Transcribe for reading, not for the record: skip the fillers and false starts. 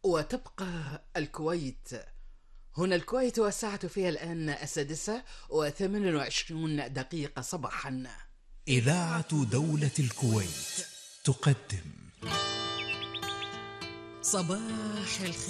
وتبقى الكويت. هنا الكويت والساعة فيها الآن 6:28 صباحا. إذاعة دولة الكويت تقدم صباح الخير.